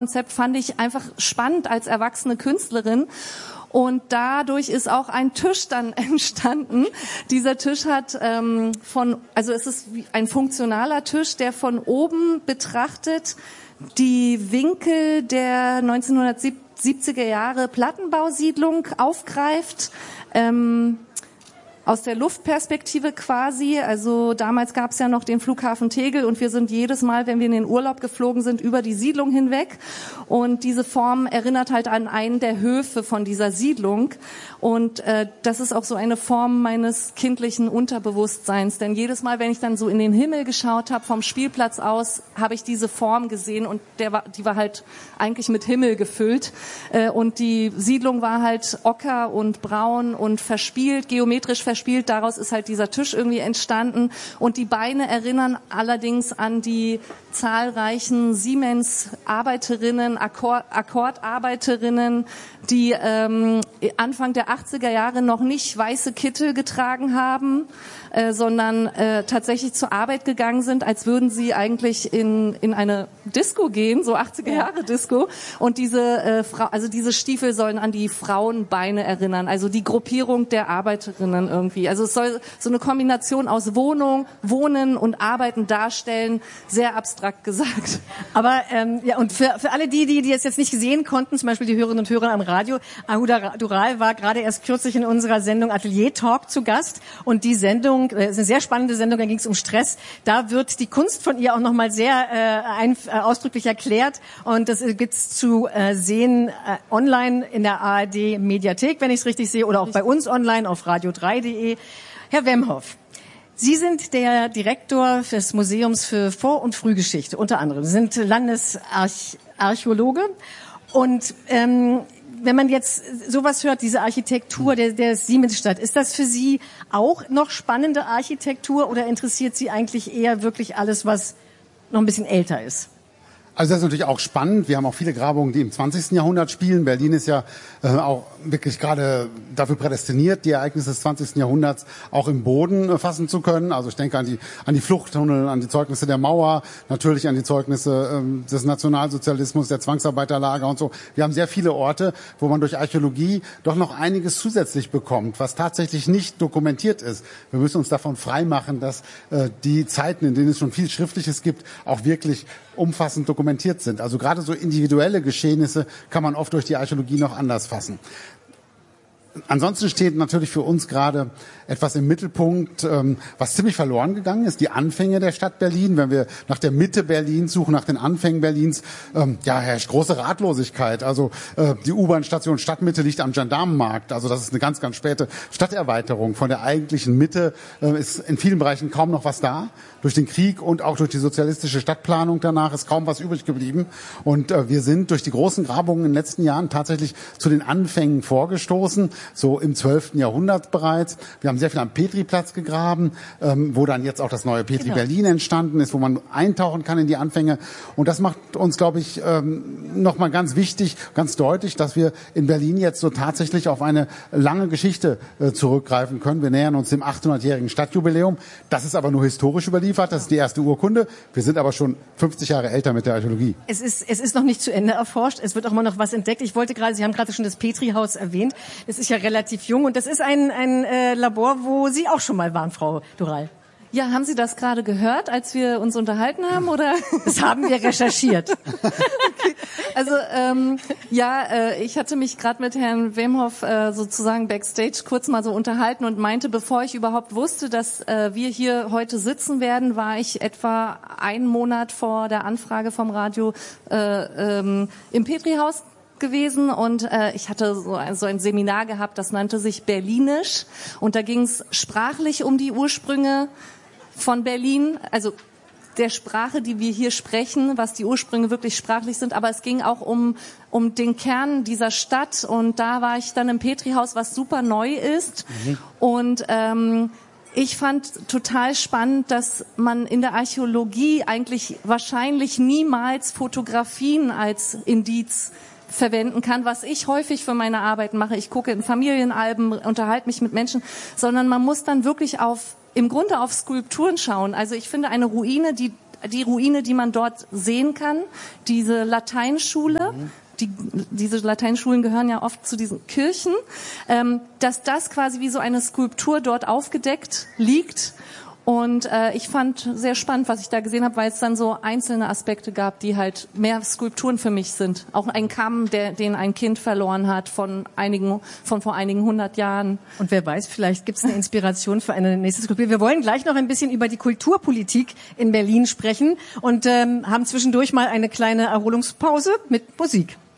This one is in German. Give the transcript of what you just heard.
Konzept fand ich einfach spannend als erwachsene Künstlerin. Und dadurch ist auch ein Tisch dann entstanden. Dieser Tisch hat also es ist ein funktionaler Tisch, der von oben betrachtet die Winkel der 1970er Jahre Plattenbausiedlung aufgreift. Aus der Luftperspektive quasi, also damals gab es ja noch den Flughafen Tegel und wir sind jedes Mal, wenn wir in den Urlaub geflogen sind, über die Siedlung hinweg und diese Form erinnert halt an einen der Höfe von dieser Siedlung und das ist auch so eine Form meines kindlichen Unterbewusstseins, denn jedes Mal, wenn ich dann so in den Himmel geschaut habe, vom Spielplatz aus, habe ich diese Form gesehen und die war halt eigentlich mit Himmel gefüllt und die Siedlung war halt ocker und braun und verspielt, geometrisch verspielt, daraus ist halt dieser Tisch irgendwie entstanden und die Beine erinnern allerdings an die zahlreichen Siemens-Arbeiterinnen, Akkordarbeiterinnen, die Anfang der 80er Jahre noch nicht weiße Kittel getragen haben, sondern tatsächlich zur Arbeit gegangen sind, als würden sie eigentlich in eine Disco gehen, so 80er Jahre Disco. Und diese diese Stiefel sollen an die Frauenbeine erinnern, also die Gruppierung der Arbeiterinnen irgendwie. Also es soll so eine Kombination aus Wohnen und Arbeiten darstellen, sehr abstrakt gesagt. Aber und für alle die es jetzt nicht sehen konnten, zum Beispiel die Hörerinnen und Hörer am Radio, Ahuda Dural war gerade erst kürzlich in unserer Sendung Atelier Talk zu Gast und die Sendung, ist eine sehr spannende Sendung, da ging es um Stress, da wird die Kunst von ihr auch nochmal sehr ausdrücklich erklärt und das gibt's zu sehen online in der ARD Mediathek, wenn ich es richtig sehe, oder auch bei uns online auf radio3.de. Herr Wemhoff, Sie sind der Direktor des Museums für Vor- und Frühgeschichte, unter anderem. Sie sind Landesarchäologe und wenn man jetzt sowas hört, diese Architektur der Siemensstadt, ist das für Sie auch noch spannende Architektur oder interessiert Sie eigentlich eher wirklich alles, was noch ein bisschen älter ist? Also das ist natürlich auch spannend. Wir haben auch viele Grabungen, die im 20. Jahrhundert spielen. Berlin ist ja auch wirklich gerade dafür prädestiniert, die Ereignisse des 20. Jahrhunderts auch im Boden fassen zu können. Also ich denke an die Fluchttunnel, an die Zeugnisse der Mauer, natürlich an die Zeugnisse des Nationalsozialismus, der Zwangsarbeiterlager und so. Wir haben sehr viele Orte, wo man durch Archäologie doch noch einiges zusätzlich bekommt, was tatsächlich nicht dokumentiert ist. Wir müssen uns davon freimachen, dass die Zeiten, in denen es schon viel Schriftliches gibt, auch wirklich umfassend dokumentiert sind. Also gerade so individuelle Geschehnisse kann man oft durch die Archäologie noch anders fassen. Ansonsten steht natürlich für uns gerade etwas im Mittelpunkt, was ziemlich verloren gegangen ist, die Anfänge der Stadt Berlin. Wenn wir nach der Mitte Berlins suchen, nach den Anfängen Berlins, herrscht große Ratlosigkeit. Also die U-Bahn-Station Stadtmitte liegt am Gendarmenmarkt. Also das ist eine ganz, ganz späte Stadterweiterung. Von der eigentlichen Mitte ist in vielen Bereichen kaum noch was da. Durch den Krieg und auch durch die sozialistische Stadtplanung danach ist kaum was übrig geblieben. Und wir sind durch die großen Grabungen in den letzten Jahren tatsächlich zu den Anfängen vorgestoßen, so im 12. Jahrhundert bereits. Wir haben sehr viel am Petriplatz gegraben, wo dann jetzt auch das neue Petri Berlin entstanden ist, wo man eintauchen kann in die Anfänge. Und das macht uns, glaube ich, nochmal ganz wichtig, ganz deutlich, dass wir in Berlin jetzt so tatsächlich auf eine lange Geschichte zurückgreifen können. Wir nähern uns dem 800-jährigen Stadtjubiläum. Das ist aber nur historisch überliefert. Das ist die erste Urkunde. Wir sind aber schon 50 Jahre älter mit der Archäologie. Es ist noch nicht zu Ende erforscht. Es wird auch mal noch was entdeckt. Sie haben gerade schon das Petri-Haus erwähnt. Es ist ja relativ jung und das ist ein Labor, wo Sie auch schon mal waren, Frau Dural. Ja, haben Sie das gerade gehört, als wir uns unterhalten haben, oder? Das haben wir recherchiert. Okay. Also ich hatte mich gerade mit Herrn Wemhoff sozusagen backstage kurz mal so unterhalten und meinte, bevor ich überhaupt wusste, dass wir hier heute sitzen werden, war ich etwa einen Monat vor der Anfrage vom Radio im Petri-Haus gewesen und ich hatte so ein Seminar gehabt, das nannte sich Berlinisch und da ging es sprachlich um die Ursprünge von Berlin, also der Sprache, die wir hier sprechen, was die Ursprünge wirklich sprachlich sind, aber es ging auch um den Kern dieser Stadt und da war ich dann im Petri-Haus, was super neu ist und ich fand total spannend, dass man in der Archäologie eigentlich wahrscheinlich niemals Fotografien als Indiz verwenden kann, was ich häufig für meine Arbeit mache. Ich gucke in Familienalben, unterhalte mich mit Menschen, sondern man muss dann wirklich im Grunde auf Skulpturen schauen. Also ich finde, eine Ruine, die die Ruine, die man dort sehen kann, diese Lateinschule, diese Lateinschulen gehören ja oft zu diesen Kirchen, dass das quasi wie so eine Skulptur dort aufgedeckt liegt. Und ich fand sehr spannend, was ich da gesehen habe, weil es dann so einzelne Aspekte gab, die halt mehr Skulpturen für mich sind. Auch ein Kamm, den ein Kind verloren hat von vor einigen 100 Jahren. Und wer weiß, vielleicht gibt es eine Inspiration für eine nächste Skulptur. Wir wollen gleich noch ein bisschen über die Kulturpolitik in Berlin sprechen und haben zwischendurch mal eine kleine Erholungspause mit Musik.